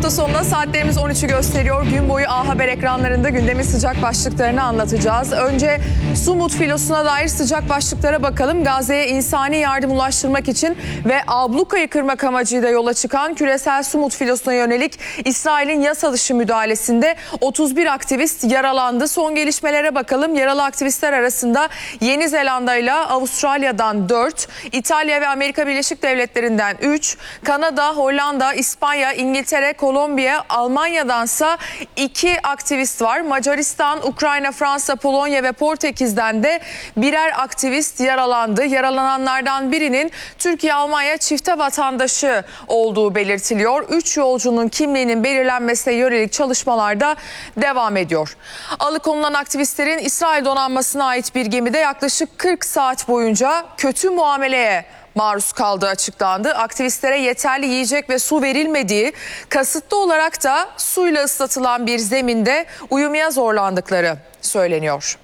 hafta sonuna saatlerimiz 13'ü gösteriyor. Gün boyu A Haber ekranlarında gündemin sıcak başlıklarını anlatacağız. Önce Sumut filosuna dair sıcak başlıklara bakalım. Gazze'ye insani yardım ulaştırmak için ve ablukayı kırmak amacıyla yola çıkan küresel Sumut filosuna yönelik İsrail'in yasa dışı müdahalesinde 31 aktivist yaralandı. Son gelişmelere bakalım. Yaralı aktivistler arasında Yeni Zelanda ile Avustralya'dan 4, İtalya ve Amerika Birleşik Devletleri'nden 3, Kanada, Hollanda, İspanya, İngiltere, Kolombiya, Almanya'dansa 2 aktivist var. Macaristan, Ukrayna, Fransa, Polonya ve Portekiz'den de birer aktivist yaralandı. Yaralananlardan birinin Türkiye-Almanya çifte vatandaşı olduğu belirtiliyor. 3 yolcunun kimliğinin belirlenmesine yönelik çalışmalar da devam ediyor. Alıkonulan aktivistlerin İsrail donanmasına ait bir gemide yaklaşık 40 saat boyunca kötü muameleye maruz kaldığı açıklandı. Aktivistlere yeterli yiyecek ve su verilmediği, kasıtlı olarak da suyla ıslatılan bir zeminde uyumaya zorlandıkları söyleniyor.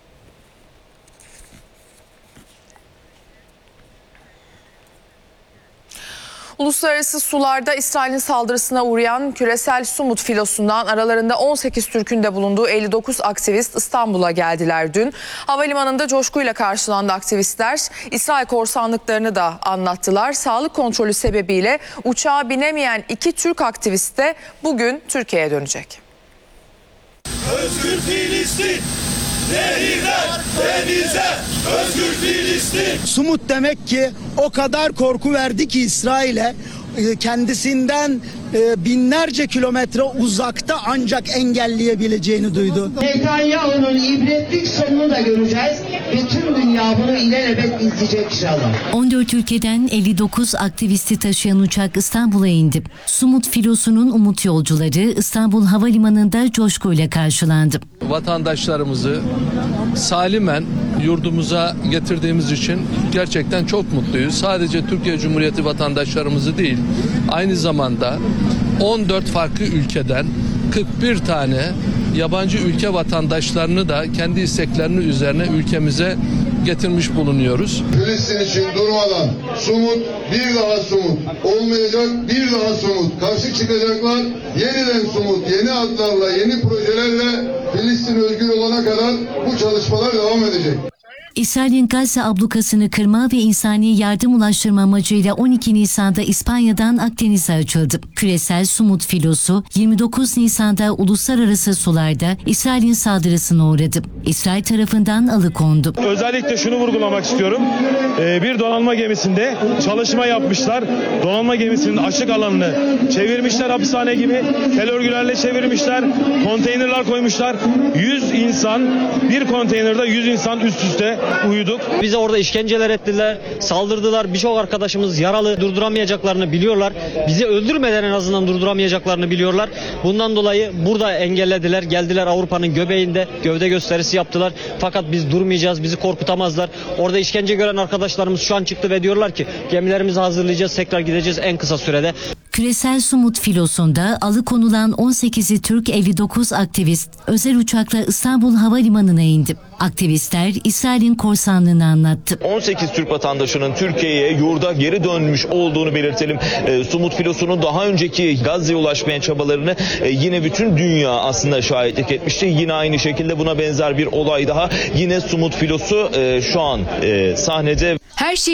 Uluslararası sularda İsrail'in saldırısına uğrayan küresel Sumut filosundan aralarında 18 Türk'ün de bulunduğu 59 aktivist İstanbul'a geldiler dün. Havalimanında coşkuyla karşılandı aktivistler. İsrail korsanlıklarını da anlattılar. Sağlık kontrolü sebebiyle uçağa binemeyen 2 Türk aktivist de bugün Türkiye'ye dönecek. Özgür Filistin! Nehirler, denize, özgür Filistin! Sumut demek ki o kadar korku verdi ki İsrail'e, kendisinden binlerce kilometre uzakta ancak engelleyebileceğini duydu. Netanyahu'nun ibretlik sonunu da göreceğiz ve tüm dünya bunu ilelebet izleyecek inşallah. 14 ülkeden 59 aktivisti taşıyan uçak İstanbul'a indi. Sumut filosunun umut yolcuları İstanbul Havalimanı'nda coşkuyla karşılandı. Vatandaşlarımızı salimen yurdumuza getirdiğimiz için gerçekten çok mutluyuz. Sadece Türkiye Cumhuriyeti vatandaşlarımızı değil, aynı zamanda 14 farklı ülkeden 41 tane yabancı ülke vatandaşlarını da kendi isteklerinin üzerine ülkemize getirmiş bulunuyoruz. Filistin için durmadan Sumut, bir daha Sumut, olmayacak bir daha Sumut, karşı çıkacaklar, yeniden Sumut, yeni adlarla, yeni projelerle Filistin özgür olana kadar bu çalışmalar devam edecek. İsrail'in Gazze ablukasını kırma ve insani yardım ulaştırma amacıyla 12 Nisan'da İspanya'dan Akdeniz'e açıldı. Küresel Sumut filosu 29 Nisan'da uluslararası sularda İsrail'in saldırısına uğradı. İsrail tarafından alıkondu. Özellikle şunu vurgulamak istiyorum. Bir donanma gemisinde çalışma yapmışlar. Donanma gemisinin açık alanını çevirmişler, hapishane gibi tel örgülerle çevirmişler. Konteynerler koymuşlar. 100 insan, bir konteynerde 100 insan üst üste uyuduk. Bize orada işkenceler ettiler, saldırdılar. Birçok arkadaşımız yaralı, durduramayacaklarını biliyorlar. Bizi öldürmeden en azından durduramayacaklarını biliyorlar. Bundan dolayı burada engellediler. Geldiler Avrupa'nın göbeğinde gövde gösterisi yaptılar. Fakat biz durmayacağız, bizi korkutamazlar. Orada işkence gören arkadaşlarımız şu an çıktı ve diyorlar ki gemilerimizi hazırlayacağız, tekrar gideceğiz en kısa sürede. Küresel Sumut filosunda alıkonulan 18'i Türk 59 aktivist özel uçakla İstanbul Havalimanı'na indi. Aktivistler İsrail'in korsanlığını anlattı. 18 Türk vatandaşının Türkiye'ye yurda geri dönmüş olduğunu belirtelim. Sumut filosunun daha önceki Gazze'ye ulaşmaya çabalarını yine bütün dünya aslında şahitlik etmişti. Yine aynı şekilde buna benzer bir olay daha. Yine Sumut filosu şu an sahnede. Her şey